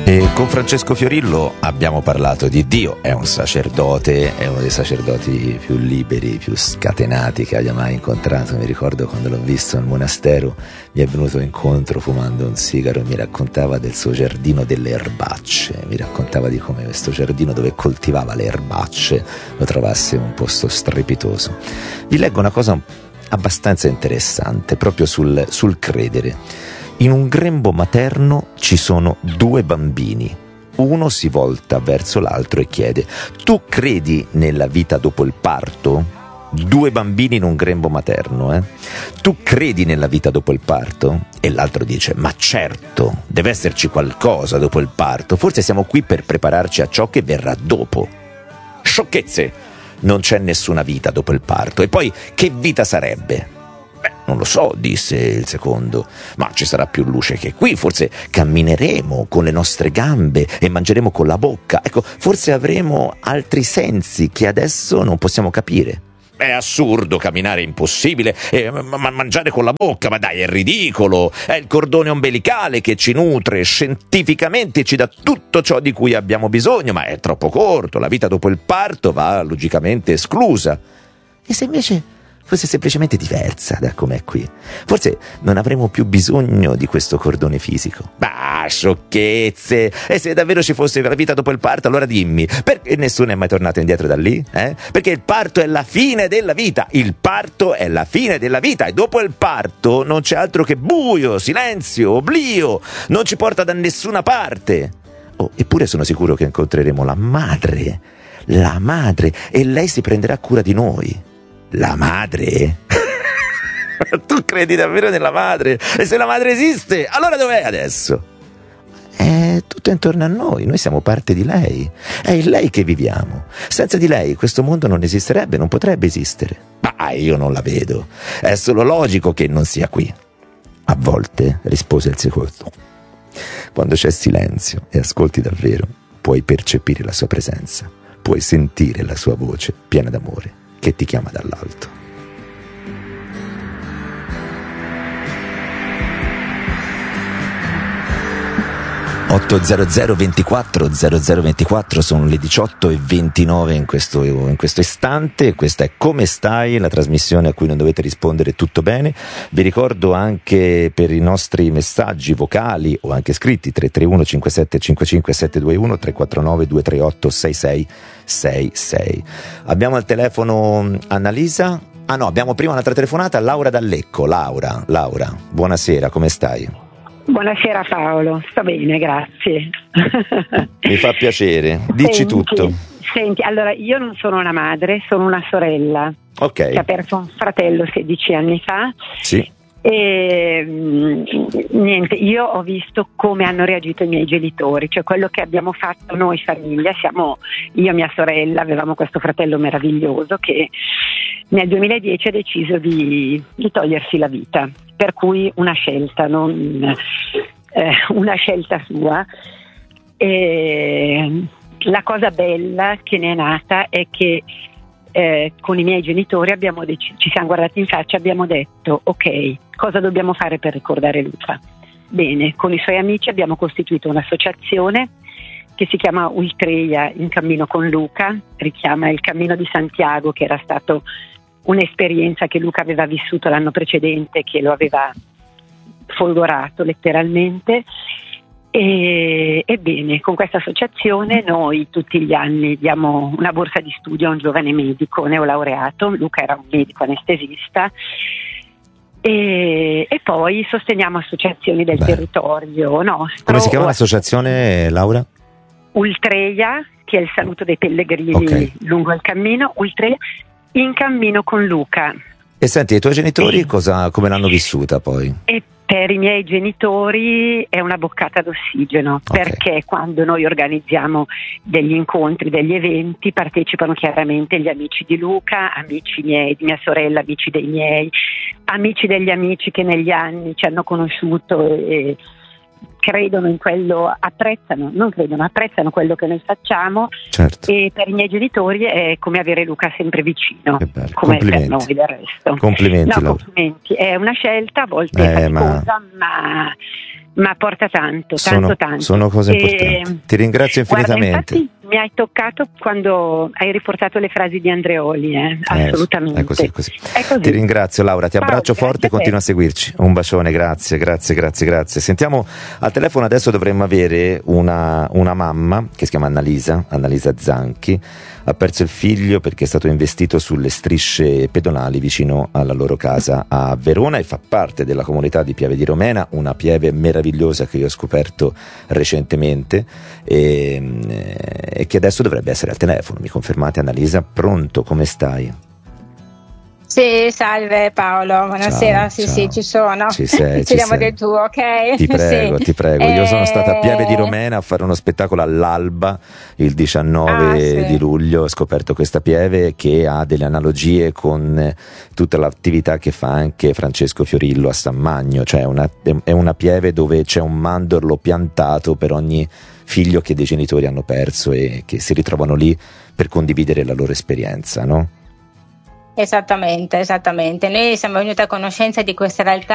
E con Francesco Fiorillo abbiamo parlato di Dio. È un sacerdote, è uno dei sacerdoti più liberi, più scatenati che abbia mai incontrato. Mi ricordo quando l'ho visto al monastero, mi è venuto incontro fumando un sigaro e mi raccontava del suo giardino delle erbacce, mi raccontava di come questo giardino dove coltivava le erbacce lo trovasse un posto strepitoso. Vi leggo una cosa abbastanza interessante proprio sul credere. In un grembo materno ci sono due bambini. Uno si volta verso l'altro e chiede: tu credi nella vita dopo il parto? Due bambini in un grembo materno, Tu credi nella vita dopo il parto? E l'altro dice: ma certo, deve esserci qualcosa dopo il parto. Forse siamo qui per prepararci a ciò che verrà dopo. Sciocchezze! Non c'è nessuna vita dopo il parto. E poi che vita sarebbe? Non lo so, disse il secondo, ma ci sarà più luce che qui, forse cammineremo con le nostre gambe e mangeremo con la bocca, ecco, forse avremo altri sensi che adesso non possiamo capire. È assurdo, camminare è impossibile, ma mangiare con la bocca, ma dai, è ridicolo, è il cordone ombelicale che ci nutre, scientificamente ci dà tutto ciò di cui abbiamo bisogno, ma è troppo corto, la vita dopo il parto va logicamente esclusa. E se invece fosse semplicemente diversa da com'è qui, forse non avremo più bisogno di questo cordone fisico. Bah, sciocchezze! E se davvero ci fosse la vita dopo il parto, allora dimmi, perché nessuno è mai tornato indietro da lì? Perché il parto è la fine della vita, il parto è la fine della vita, e dopo il parto non c'è altro che buio, silenzio, oblio, non ci porta da nessuna parte. Oh, eppure sono sicuro che incontreremo la madre, e lei si prenderà cura di noi. La madre? Tu credi davvero nella madre? E se la madre esiste, allora dov'è adesso? È tutto intorno a noi siamo parte di lei. È in lei che viviamo. Senza di lei questo mondo non esisterebbe, non potrebbe esistere. Ma io non la vedo. È solo logico che non sia qui. A volte, rispose il secondo, quando c'è silenzio e ascolti davvero, puoi percepire la sua presenza, puoi sentire la sua voce piena d'amore che ti chiama dall'alto. (800 24 0024) sono le 18:29 in questo istante. Questa è Come stai, la trasmissione a cui non dovete rispondere tutto bene. Vi ricordo anche per i nostri messaggi vocali o anche scritti 331 57 55 721 349 238 6666. Abbiamo al telefono Annalisa. Abbiamo prima un'altra telefonata, Laura da Lecco. Laura, buonasera, come stai? Buonasera Paolo, sto bene, grazie. Mi fa piacere, dici tutto. Senti, allora io non sono una madre, sono una sorella, che ha perso un fratello 16 anni fa. Sì. E niente, io ho visto come hanno reagito i miei genitori, cioè quello che abbiamo fatto noi famiglia, siamo io e mia sorella, avevamo questo fratello meraviglioso che nel 2010 ha deciso di togliersi la vita, per cui una scelta, una scelta sua. E la cosa bella che ne è nata è che con i miei genitori ci siamo guardati in faccia e abbiamo detto: ok, cosa dobbiamo fare per ricordare Luca? Bene, con i suoi amici abbiamo costituito un'associazione che si chiama Ultreia in cammino con Luca, richiama il cammino di Santiago, che era stato un'esperienza che Luca aveva vissuto l'anno precedente, che lo aveva folgorato letteralmente. Ebbene, con questa associazione noi tutti gli anni diamo una borsa di studio a un giovane medico neolaureato. Luca era un medico anestesista. E poi sosteniamo associazioni del territorio nostro. Come si chiama l'associazione, Laura? Ultreia, che è il saluto dei pellegrini lungo il cammino. Ultreia in cammino con Luca. E senti, i tuoi genitori come l'hanno vissuta poi? E per i miei genitori è una boccata d'ossigeno, perché quando noi organizziamo degli incontri, degli eventi, partecipano chiaramente gli amici di Luca, amici miei, di mia sorella, amici dei miei, amici degli amici che negli anni ci hanno conosciuto credono in quello, apprezzano quello che noi facciamo, certo. E per i miei genitori è come avere Luca sempre vicino, come per noi del resto. Complimenti, Laura. Complimenti, è una scelta a volte faticosa, ma porta tanto. Sono cose importanti. Ti ringrazio infinitamente. Guarda, infatti mi hai toccato quando hai riportato le frasi di Andreoli, assolutamente. È così. Ti ringrazio, Laura, ti abbraccio forte e continua a seguirci. Un bacione, grazie. Sentiamo al telefono, adesso dovremmo avere una mamma che si chiama Annalisa Zanchi. Ha perso il figlio perché è stato investito sulle strisce pedonali vicino alla loro casa a Verona e fa parte della comunità di Pieve di Romena, una pieve meravigliosa che io ho scoperto recentemente e che adesso dovrebbe essere al telefono. Mi confermate, Annalisa? Pronto, come stai? Sì, salve Paolo, buonasera. Ciao. Sì, ci sono. Ci sei. Del tuo, ok? Ti prego. Io sono stata a Pieve di Romena a fare uno spettacolo all'alba il 19 di luglio. Ho scoperto questa pieve che ha delle analogie con tutta l'attività che fa anche Francesco Fiorillo a San Magno, cioè è una pieve dove c'è un mandorlo piantato per ogni figlio che dei genitori hanno perso e che si ritrovano lì per condividere la loro esperienza, no? Esattamente. Noi siamo venuti a conoscenza di questa realtà